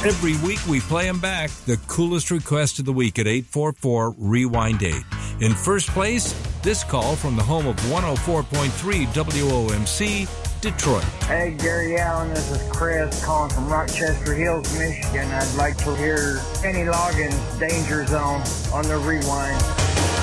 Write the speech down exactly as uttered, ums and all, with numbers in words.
Every week we play them back. The coolest request of the week at eight four four, rewind eight. In first place, this call from the home of one oh four point three W O M C, Detroit. Hey, Gary Allen, this is Chris calling from Rochester Hills, Michigan. I'd like to hear Kenny Loggins' Danger Zone on the rewind.